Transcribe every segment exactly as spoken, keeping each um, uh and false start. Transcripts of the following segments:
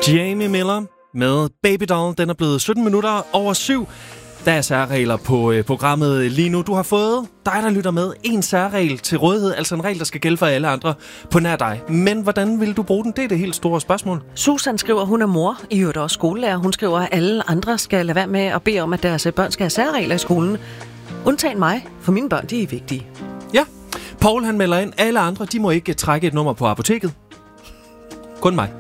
Jamie Miller med Baby Doll. Den er blevet sytten minutter over syv. Der er særregler på øh, programmet lige nu. Du har fået, dig der lytter med, en særregel til rådighed. Altså en regel, der skal gælde for alle andre på nær dig. Men hvordan vil du bruge den? Det er det helt store spørgsmål. Susan skriver, hun er mor. I øvrigt også skolelærer. Hun skriver, at alle andre skal lade være med at bede om, at deres børn skal have særregler i skolen. Undtagen mig, for mine børn, de er vigtige. Ja. Paul han melder ind. Alle andre, de må ikke trække et nummer på apoteket. Kun mig.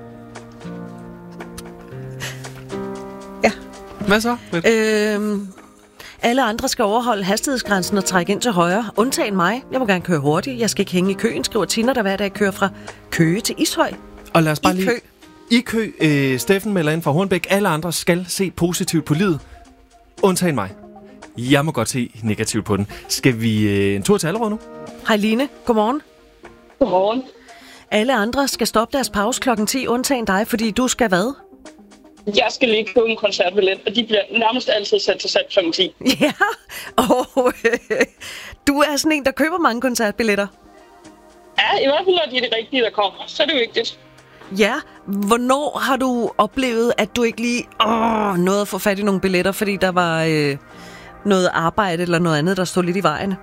Ja. Hvad så? Øhm, alle andre skal overholde hastighedsgrænsen og trække ind til højre. Undtagen mig. Jeg må gerne køre hurtigt. Jeg skal ikke hænge i køen, skriver Tina, der hver dag kører fra Køge til Ishøj. Og lad os bare I lige... kø. I kø. Øh, Steffen melder ind fra Hornbæk. Alle andre skal se positivt på livet. Undtagen mig. Jeg må godt se negativt på den. Skal vi øh, en tur til Allerød nu? Hej Line, godmorgen. Godmorgen. Alle andre skal stoppe deres pause klokken ti, undtagen dig, fordi du skal hvad? Jeg skal lige købe en koncertbillet, og de bliver nærmest altid sat til salg klokken ti. Ja, og øh, du er sådan en, der køber mange koncertbilletter. Ja, i hvert fald når de er de rigtige, der kommer. Så er det vigtigt. Ja, hvornår har du oplevet, at du ikke lige åh, nåede at få fat i nogle billetter, fordi der var øh, noget arbejde eller noget andet, der stod lidt i vejen?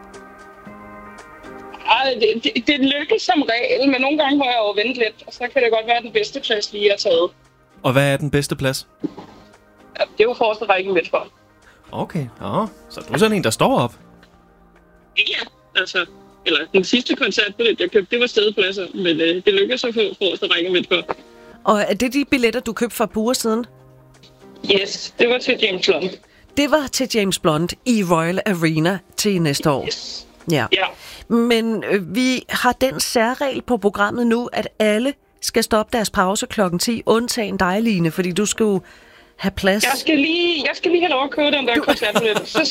Ej, det, det, det lykkes som regel, men nogle gange må jeg jo vente lidt, og så kan det godt være, at den bedste plads lige er taget. Og hvad er den bedste plads? Ja, det er jo forreste rækken midt for. Okay, ja. Så du er sådan en, der står op. Ja, altså... Eller den sidste koncertbillet, jeg købte, det var stedpladser, men øh, det lykkedes at få forreste rækken midt for. Og er det de billetter, du købte for et par uger siden? Yes, det var til James Blunt. Det var til James Blunt i Royal Arena til næste år. Yes. Ja. Ja. Men øh, vi har den særregel på programmet nu, at alle skal stoppe deres pause klokken ti, undtagen dig, Line, fordi du skal jo have plads. Jeg skal lige, jeg skal lige have lov at købe den der Du... koncertbillet. Så